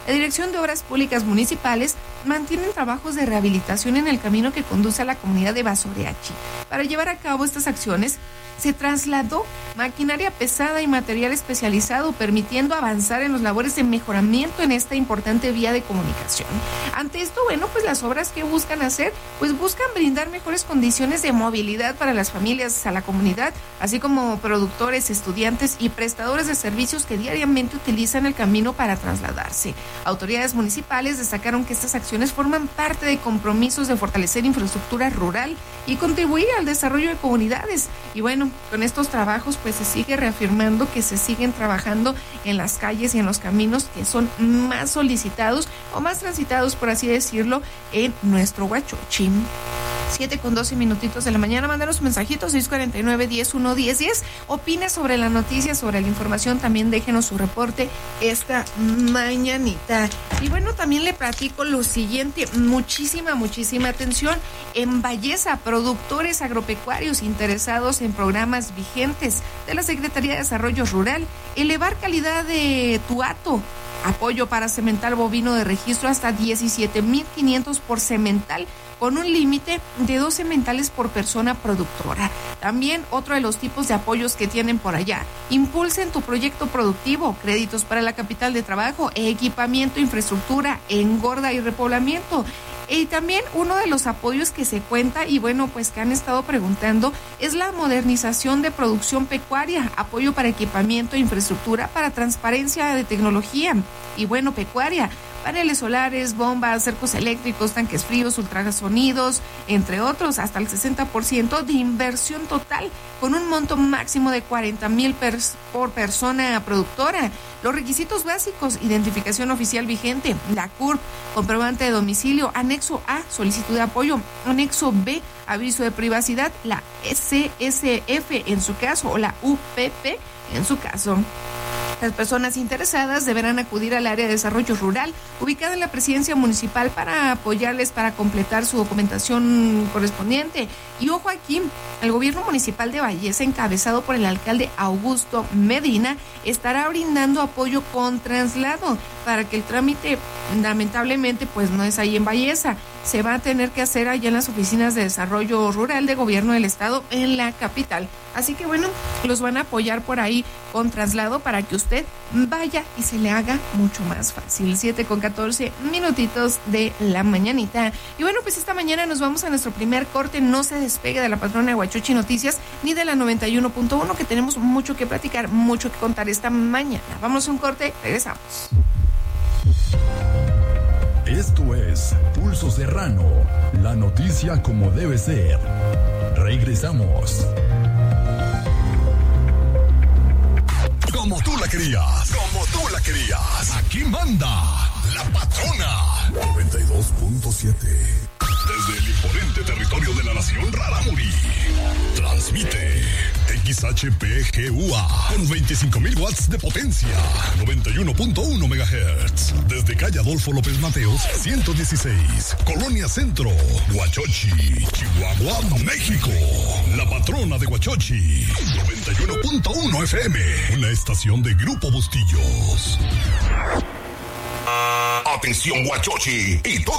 La Dirección de Obras Públicas Municipales mantienen trabajos de rehabilitación en el camino que conduce a la comunidad de Basoreachi. Para llevar a cabo estas acciones, se trasladó maquinaria pesada y material especializado, permitiendo avanzar en las labores de mejoramiento en esta importante vía de comunicación. Ante esto, pues las obras que buscan hacer, pues buscan brindar mejores condiciones de movilidad para las familias, a la comunidad, así como productores, estudiantes y prestadores de servicios que diariamente utilizan el camino para trasladarse. Autoridades municipales destacaron que estas acciones forman parte de compromisos de fortalecer infraestructura rural y contribuir al desarrollo de comunidades. Y con estos trabajos pues se sigue reafirmando que se siguen trabajando en las calles y en los caminos que son más solicitados o más transitados, por así decirlo, en nuestro Huachochi. 7:12 de la mañana, mándanos mensajitos 649-101010. Opine sobre la noticia, sobre la información, también déjenos su reporte esta mañanita. Y también le platico lo siguiente, muchísima atención. En Belleza, productores agropecuarios interesados en programas vigentes de la Secretaría de Desarrollo Rural, elevar calidad de tuato, apoyo para semental bovino de registro hasta 17,500 por semental, con un límite de 2 sementales por persona productora. También otro de los tipos de apoyos que tienen por allá: impulsen tu proyecto productivo, créditos para la capital de trabajo, equipamiento, infraestructura, engorda y repoblamiento. Y también uno de los apoyos que se cuenta y que han estado preguntando es la modernización de producción pecuaria, apoyo para equipamiento e infraestructura, para transparencia de tecnología y pecuaria, paneles solares, bombas, cercos eléctricos, tanques fríos, ultrasonidos, entre otros, hasta el 60% de inversión total, con un monto máximo de 40,000 por persona productora. Los requisitos básicos: identificación oficial vigente, la CURP, comprobante de domicilio, anexo A, solicitud de apoyo, anexo B, aviso de privacidad, la SSF en su caso o la UPP en su caso. Las personas interesadas deberán acudir al área de desarrollo rural ubicada en la presidencia municipal para apoyarles para completar su documentación correspondiente. Y ojo aquí, el gobierno municipal de Belleza, encabezado por el alcalde Augusto Medina, estará brindando apoyo con traslado para que el trámite, lamentablemente, no es ahí en Belleza. Se va a tener que hacer allá en las oficinas de desarrollo rural de gobierno del estado en la capital. Así que los van a apoyar por ahí con traslado para que usted vaya y se le haga mucho más fácil. 7:14 de la mañanita. Y esta mañana nos vamos a nuestro primer corte. No se despegue de la patrona de Huachochi Noticias ni de la 91.1, que tenemos mucho que platicar, mucho que contar esta mañana. Vamos a un corte, regresamos. Esto es Pulso Serrano, la noticia como debe ser. Regresamos. Como tú la querías, como tú la querías. Aquí manda la patrona. 92.7. Desde el imponente territorio de la nación Rarámuri. Transmite XHPGUA con 25,000 watts de potencia. 91.1 MHz. Desde calle Adolfo López Mateos, 116. Colonia Centro, Huachochi, Chihuahua, México. La patrona de Huachochi. 91.1 FM. Una estación de Grupo Bustillos. Atención, Huachochi y todo